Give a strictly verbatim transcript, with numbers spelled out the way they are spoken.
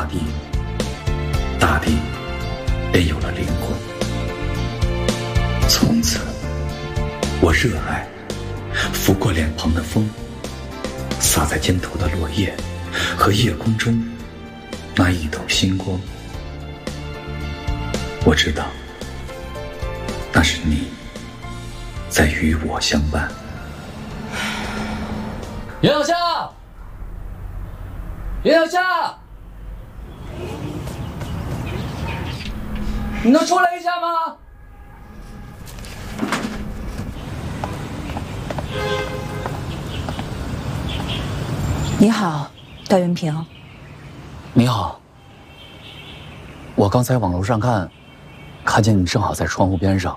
地，大地便有了灵魂。从此，我热爱拂过脸庞的风，洒在肩头的落叶，和夜空中那一斗星光。我知道，那是你在与我相伴。 袁小夏，袁小夏，你能出来一下吗？ 你好，戴元平。 你好，我刚才往楼上看，看见你正好在窗户边上，